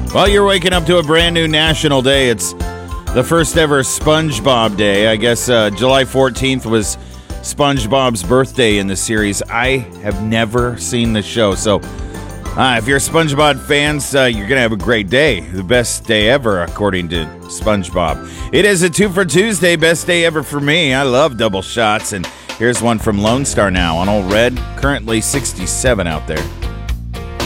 Well, you're waking up to a brand new national day. It's the first ever SpongeBob Day. I guess July 14th was SpongeBob's birthday in the series. I have never seen the show, so if you're SpongeBob fans, you're going to have a great day. The best day ever, according to SpongeBob. It is a 2 for Tuesday, best day ever for me. I love double shots, and here's one from Lone Star now on Old Red, currently 67 out there.